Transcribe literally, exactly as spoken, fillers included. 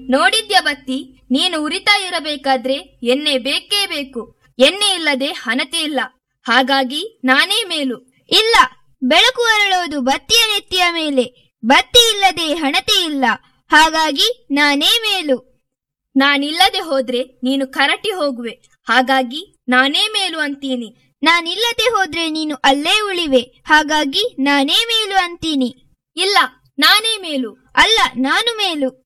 ನೋಡಿದ್ಯ ಬತ್ತಿ, ನೀನು ಉರಿತಾ ಇರಬೇಕಾದ್ರೆ ಎಣ್ಣೆ ಬೇಕೇ ಬೇಕು. ಎಣ್ಣೆ ಇಲ್ಲದೆ ಹಣತೆ ಇಲ್ಲ. ಹಾಗಾಗಿ ನಾನೇ ಮೇಲು. ಇಲ್ಲ, ಬೆಳಕು ಹರಳೋದು ಬತ್ತಿಯ ನೆತ್ತಿಯ ಮೇಲೆ. ಬತ್ತಿ ಇಲ್ಲದೆ ಹಣತೆ ಇಲ್ಲ. ಹಾಗಾಗಿ ನಾನೇ ಮೇಲು. ನಾನಿಲ್ಲದೆ ಹೋದ್ರೆ ನೀನು ಕರಟಿ ಹೋಗುವೆ. ಹಾಗಾಗಿ ನಾನೇ ಮೇಲು ಅಂತೀನಿ. ನಾನಿಲ್ಲದೆ ಹೋದ್ರೆ ನೀನು ಅಲ್ಲೇ ಉಳಿವೆ. ಹಾಗಾಗಿ ನಾನೇ ಮೇಲು ಅಂತೀನಿ. ಇಲ್ಲ, ನಾನೇ ಮೇಲು. ಅಲ್ಲ, ನಾನು ಮೇಲು.